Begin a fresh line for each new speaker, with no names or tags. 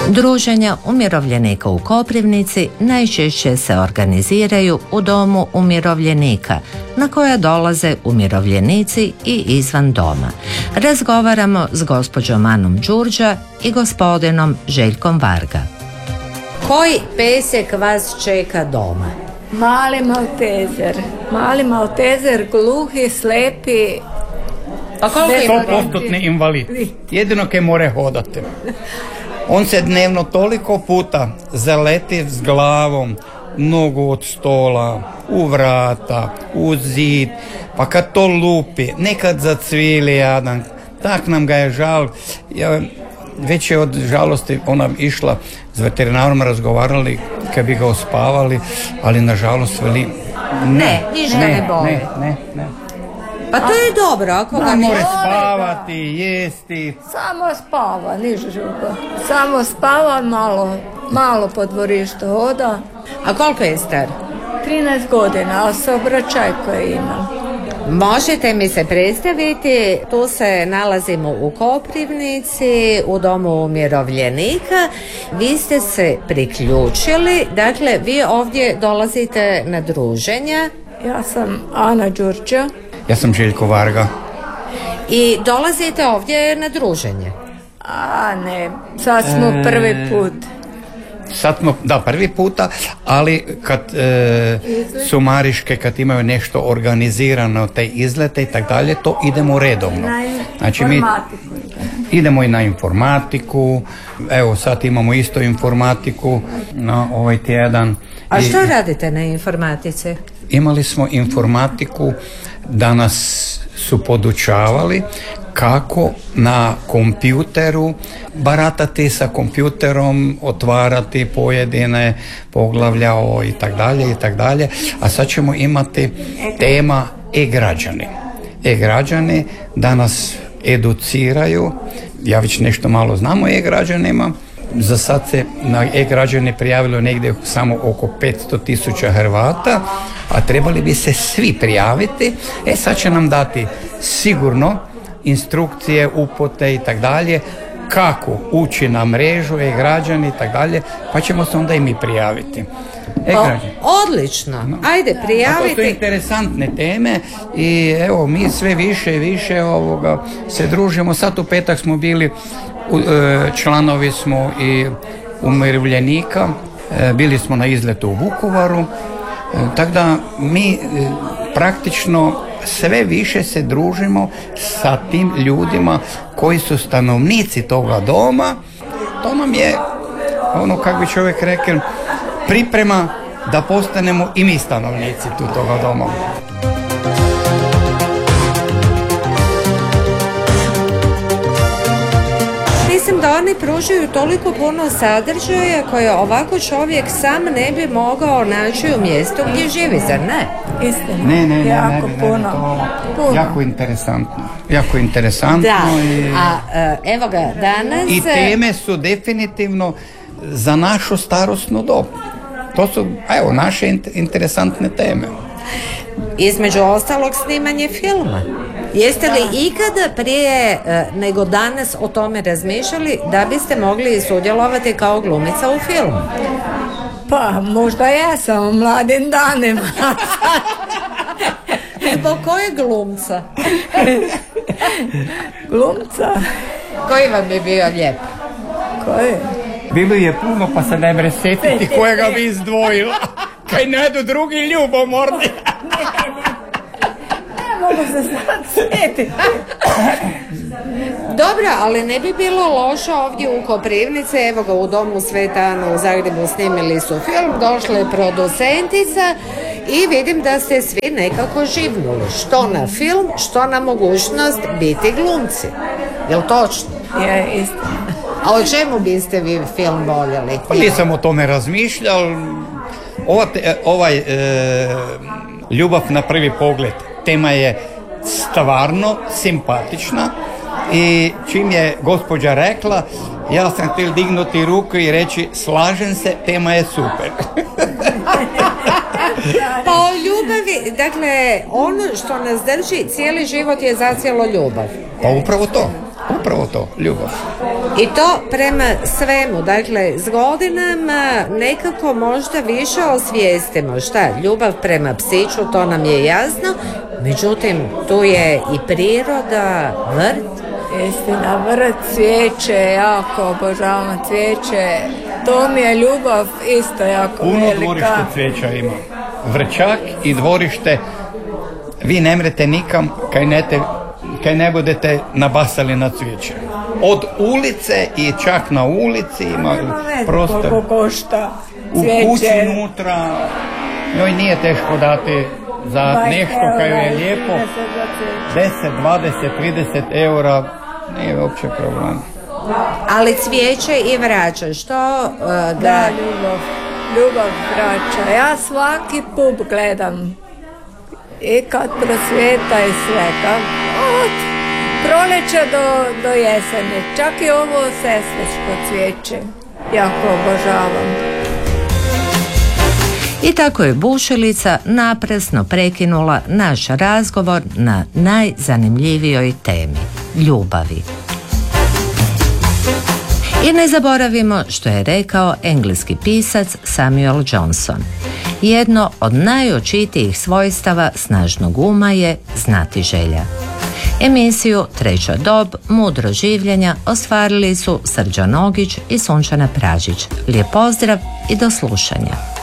Druženja umirovljenika u Koprivnici najčešće se organiziraju u domu umirovljenika, na koja dolaze umirovljenici i izvan doma. Razgovaramo s gospođom Anom Đurđa i gospodinom Željkom Varga. Koji pesek vas čeka doma?
Mali Maltezer, gluhi, slepi.
Pa koliko ima?
100% invalid. Jedino kaj more hodati. On se dnevno toliko puta zaleti s glavom, nogu od stola, u vrata, u zid, pa kad to lupi, nekad zacvili jadan, tak nam ga je žal. Već je od žalosti ona išla s veterinarom, razgovarali kad bi ga ospavali, ali nažalost veli
Ništa ne boli.
Ne.
Pa to je dobro, ako ga ne
more spavati, jesti.
Samo spava, niš drugo. Samo spava, malo po dvorištu hoda.
A koliko je star?
13 godina, ali saobraćajko ima.
Možete mi se predstaviti, tu se nalazimo u Koprivnici, u domu umirovljenika. Vi ste se priključili, dakle vi ovdje dolazite na druženja.
Ja sam Ana Đurđa.
Ja sam Željko Varga.
I dolazite ovdje na druženje?
Ne, sad smo prvi put.
Sad smo, prvi puta, ali kad su Mariške, kad imaju nešto organizirano, te izlete i tak dalje, to idemo redovno. Znači mi idemo i na informatiku, evo sad imamo isto informatiku na ovaj tjedan.
A što radite na informatici?
Imali smo informatiku da nas su podučavali kako na kompjuteru baratati sa kompjuterom, otvarati pojedine poglavlja i tak dalje. A sad ćemo imati tema e-građani. E-građani da nas educiraju. Ja već nešto malo znam o e-građanima. Za sad se na e-građane prijavilo negdje samo oko 500.000 Hrvata, a trebali bi se svi prijaviti. Sad će nam dati sigurno instrukcije, upute i tak dalje, kako ući na mrežu e-građani i tak dalje, pa ćemo se onda i mi prijaviti.
Odlično, ajde prijaviti.
To su interesantne teme i evo mi sve više i više se družimo. Sad u petak smo bili, članovi smo i umirovljenika, bili smo na izletu u Vukovaru, tako da mi praktično sve više se družimo sa tim ljudima koji su stanovnici toga doma. To nam je, kako bi čovjek rekao, priprema da postanemo i mi stanovnici toga doma.
Mislim da oni pružaju toliko puno sadržaja koje ovako čovjek sam ne bi mogao naći u mjestu gdje živi, zar ne?
Istina,
ne,
jako puno.
Jako interesantno.
Da, evo ga danas.
I teme su definitivno za našu starosnu dob. To su, naše interesantne teme.
Između ostalog snimanje filma. Jeste li ikada prije nego danas o tome razmišljali da biste mogli sudjelovati kao glumica u filmu?
Pa, možda ja sam u mladim danima.
Zbog kojeg glumca?
Glumca?
Koji vam je bio lijep?
Koji?
Bilo je puno, pa se ne mre sjetiti kojega bi izdvojila. Kaj najdu drugi ljubomorni.
Ne mogu se sad sjetiti.
Dobro, ali ne bi bilo loše ovdje u Koprivnici, evo ga u domu Sveta Ana u Zagrebu snimili su film, došla je producentica i vidim da ste svi nekako živnuli, što na film, što na mogućnost biti glumci. Jel točno?
Je, isto.
A o čemu biste vi film voljeli?
Pa nisam o tome razmišljal. Ljubav na prvi pogled. Tema je stvarno simpatična i čim je gospođa rekla, ja sam htio dignuti ruku i reći slažem se, tema je super.
Pa o ljubavi, dakle, ono što nas drži cijeli život je zacijelo ljubav.
Pa upravo to, ljubav.
I to prema svemu, dakle, s godinama nekako možda više osvijestimo. Šta, ljubav prema psiću, to nam je jasno, međutim, tu je i priroda, vrt.
Istina, vrt, cvijeće, jako obožavam cvijeće. To mi je ljubav isto jako
Puno
velika.
dvorište cvijeća ima. Vrčak i dvorište, vi ne mrete nikam kaj ne budete nabasali na cvijeće. Od ulice i čak na ulici ima prostor.
Koliko košta
U
cvijeće.
kući unutra, njoj nije teško dati za nešto kaj je lijepo. 10, 20, 30 eura, nije uopće problem.
Ali cvijeće i vraća, što
Da, ljubav vraća. Ja svaki pub gledam. I kad prosvjeta i sve. Od proleća do jeseni. Čak i ovo sesvetsko cvijeće. Jako obožavam.
I tako je Bušilica naprasno prekinula naš razgovor na najzanimljivijoj temi – ljubavi. I ne zaboravimo što je rekao engleski pisac Samuel Johnson. Jedno od najočitijih svojstava snažnog uma je znatiželja. Emisiju Treća dob, mudro življenja ostvarili su Srđan Ogić i Sunčana Pražić. Lijep pozdrav i do slušanja.